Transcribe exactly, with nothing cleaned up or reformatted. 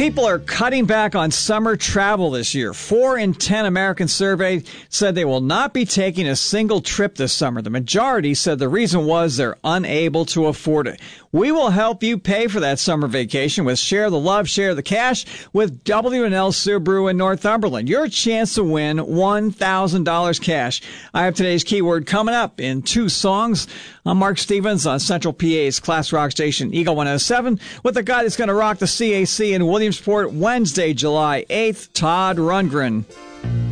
People are cutting back on summer travel this year. Four in ten Americans surveyed said they will not be taking a single trip this summer. The majority said the reason was they're unable to afford it. We will help you pay for that summer vacation with Share the Love, Share the Cash with W and L Subaru in Northumberland. Your chance to win one thousand dollars cash. I have today's keyword coming up in two songs. I'm Mark Stevens on Central P A's class rock station Eagle one oh seven with the guy that's going to rock the C A C in Williamsport Wednesday, July eighth, Todd Rundgren.